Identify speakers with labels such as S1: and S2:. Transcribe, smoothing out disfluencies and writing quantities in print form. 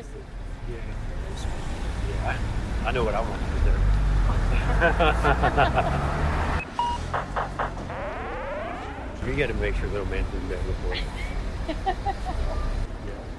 S1: me see.
S2: Yeah. I know what I want to do there. You got to make sure little man's in bed before. Yeah.